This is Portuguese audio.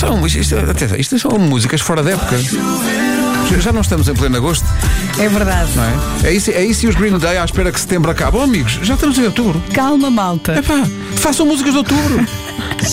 Isto são músicas fora de época. Já não estamos em pleno agosto. É verdade. Não é? É isso e os Green Day à espera que setembro acabe. Amigos, já estamos em outubro. Calma, malta. Epá, façam músicas de outubro.